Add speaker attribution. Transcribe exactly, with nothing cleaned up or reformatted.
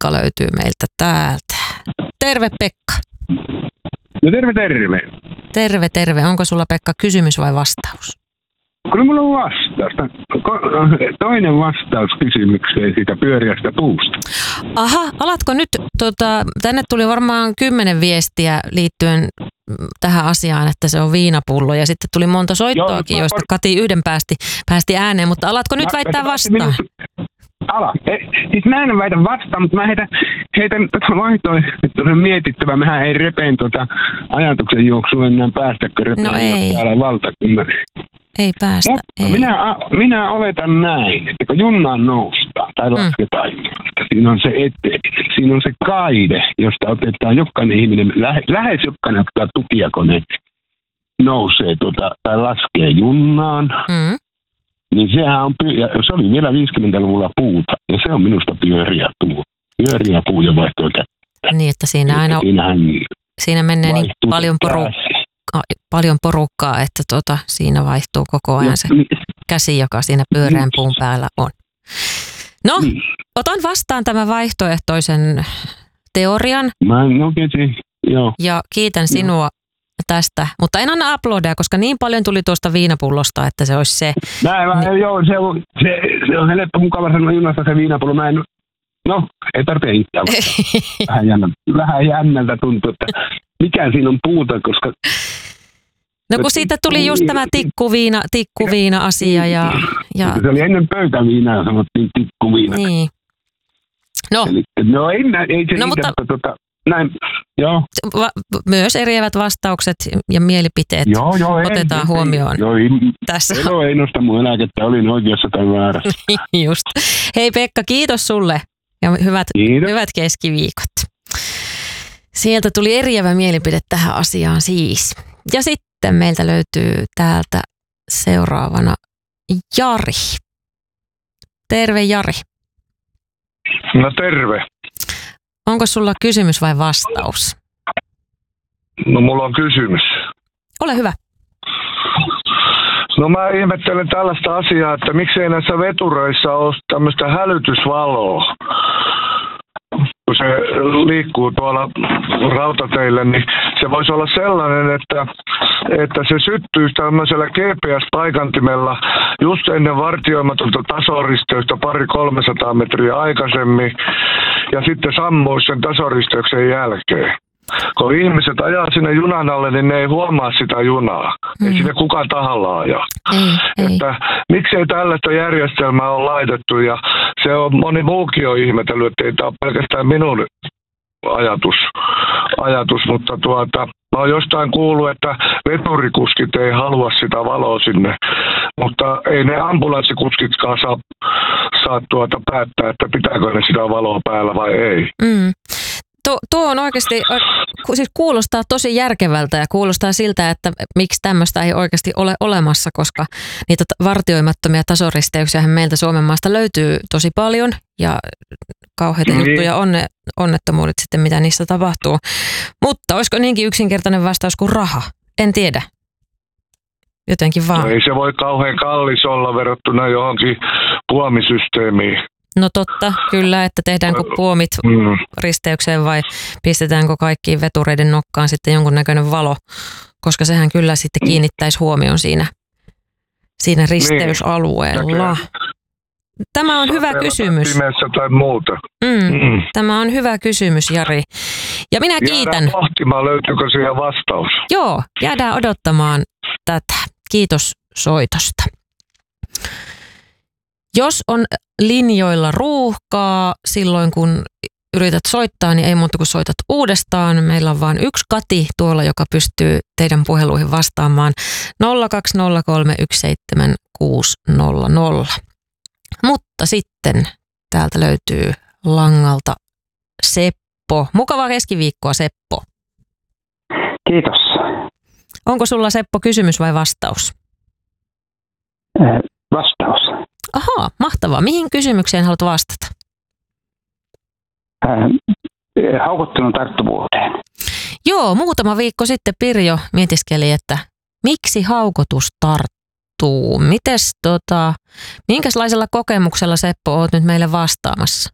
Speaker 1: Pekka löytyy meiltä täältä. Terve Pekka.
Speaker 2: No terve, terve.
Speaker 1: Terve, terve. Onko sulla Pekka kysymys vai vastaus?
Speaker 2: Kyllä mulla on vastaus. Toinen vastaus kysymykseen siitä pyöriästä puusta.
Speaker 1: Aha, alatko nyt, tota, tänne tuli varmaan kymmenen viestiä liittyen tähän asiaan, että se on viinapullo ja sitten tuli monta soittoakin, joista Kati yhden päästi, päästi ääneen, mutta alatko nyt väittää vastaan?
Speaker 2: Ala. Siis mä en väitä vastaan, mutta mä heitän, heitän tätä vaihtoehtoisen mietittävää. Mehän ei repeen tuota ajatuksen juoksua enää päästäkö repeen
Speaker 1: no ei.
Speaker 2: täällä valtakunnan.
Speaker 1: Ei päästä,
Speaker 2: Mutta
Speaker 1: ei.
Speaker 2: Minä, minä oletan näin, että kun junaan noustaan tai lasketaan, mm. siinä on se ete, siinä on se kaide, josta otetaan jokainen ihminen, lähe, lähes jokainen ottaa tukijakoneen, nousee tuota, tai laskee junnaan. Mm. Niin sehän on, se oli vielä viisikymmentäluvulla puuta, ja se on minusta pyöriä puu. Pyöriä puu ja vaihtoo kättä.
Speaker 1: Niin, että siinä aina, siinä menee niin paljon, poru, paljon porukkaa, että tota, siinä vaihtuu koko ajan se käsi, joka siinä pyöreän puun päällä on. No, niin. Otan vastaan tämän vaihtoehtoisen teorian.
Speaker 2: Mä en oikein, joo.
Speaker 1: Ja kiitän sinua. Joo. Tästä, mutta en anna uploadia, koska niin paljon tuli tuosta viinapullosta, että se olisi se.
Speaker 2: Näin, mä, niin. Joo, se on, se, se on helppo mukava sanoa junasta se viinapullo. Mä en, no, ei tarvitse itseä. vähän, jännä, vähän jännältä tuntuu, että mikä siinä on puuta, koska...
Speaker 1: No kun siitä tuli just tämä tikkuviina, tikkuviina-asia ja, ja...
Speaker 2: Se oli ennen pöytäviinaa, sanottiin tikkuviina.
Speaker 1: Niin. No.
Speaker 2: Eli, no ei, ei se
Speaker 1: no,
Speaker 2: niitä,
Speaker 1: mutta...
Speaker 2: tota, näin, joo.
Speaker 1: Va- myös eriävät vastaukset ja mielipiteet
Speaker 2: joo, joo,
Speaker 1: otetaan
Speaker 2: ei,
Speaker 1: huomioon.
Speaker 2: Joo, ei,
Speaker 1: tässä.
Speaker 2: Elo ei nosta mun eläkettä, olin oikeassa tai väärässä.
Speaker 1: Just. Hei Pekka, kiitos sulle ja hyvät, hyvät keskiviikot. Sieltä tuli eriävä mielipide tähän asiaan siis. Ja sitten meiltä löytyy täältä seuraavana Jari. Terve Jari.
Speaker 3: No terve.
Speaker 1: Onko sulla kysymys vai vastaus?
Speaker 3: No mulla on kysymys.
Speaker 1: Ole hyvä.
Speaker 3: No mä ihmettelen tällaista asiaa, että miksei näissä vetureissa ole tämmöistä hälytysvaloa. Kun se liikkuu tuolla rautateillä, niin se voisi olla sellainen, että, että se syttyisi tämmöisellä G P S-paikantimella just ennen vartioimatonta tasoristeystä pari kolmesataa metriä aikaisemmin ja sitten sammuisi sen tasoristeyksen jälkeen. Kun ihmiset ajaa sinne junan alle, niin ne ei huomaa sitä junaa. Mm. Ei sinne kukaan tahalla ajaa.
Speaker 1: Ei,
Speaker 3: että
Speaker 1: ei.
Speaker 3: Miksei tällaista järjestelmää ole laitettu ja se on moni muukin on ihmetellyt, että ei tämä ole pelkästään minun ajatus, ajatus mutta tuota, mä oon jostain kuullut, että veturikuskit ei halua sitä valoa sinne, mutta ei ne ambulanssikuskitkaan saa, saa tuota päättää, että pitääkö ne sitä valoa päällä vai ei.
Speaker 1: Mm. Tuo, tuo on oikeasti, siis kuulostaa tosi järkevältä ja kuulostaa siltä, että miksi tämmöistä ei oikeasti ole olemassa, koska niitä vartioimattomia tasoristeyksiä meiltä Suomen maasta löytyy tosi paljon ja kauheita mm. juttuja on ne onnettomuudet sitten, mitä niissä tapahtuu. Mutta olisiko niinkin yksinkertainen vastaus kuin raha? En tiedä. Jotenkin vaan.
Speaker 3: No ei se voi kauhean kallis olla verrattuna johonkin puomisysteemiin.
Speaker 1: No totta, kyllä, että tehdäänkö puomit mm. risteykseen vai pistetäänkö kaikkiin vetureiden nokkaan sitten jonkunnäköinen valo, koska sehän kyllä sitten kiinnittäisi huomion siinä, siinä risteysalueella. Niin. Tämä on hyvä kysymys.
Speaker 3: Pimeässä tai muuta.
Speaker 1: Mm. Mm. Tämä on hyvä kysymys, Jari. Ja minä kiitän.
Speaker 3: Jäädään pohtimaan, löytyykö siihen vastaus.
Speaker 1: Joo, jäädään odottamaan tätä. Kiitos soitosta. Jos on linjoilla ruuhkaa silloin, kun yrität soittaa, niin ei muuta kuin soitat uudestaan. Meillä on vain yksi Kati tuolla, joka pystyy teidän puheluihin vastaamaan nolla kaksi nolla kolme yksi seitsemän kuusi nolla nolla. Mutta sitten täältä löytyy langalta Seppo. Mukavaa keskiviikkoa, Seppo.
Speaker 4: Kiitos.
Speaker 1: Onko sulla, Seppo, kysymys vai vastaus?
Speaker 4: Äh, vastaus.
Speaker 1: Ahaa, mahtavaa. Mihin kysymykseen haluat vastata?
Speaker 4: Äh, haukottelun tarttuvuuteen.
Speaker 1: Joo, muutama viikko sitten Pirjo mietiskeli, että miksi haukotus tarttuu. Mites tota, minkälaisella kokemuksella, Seppo, oot nyt meille vastaamassa?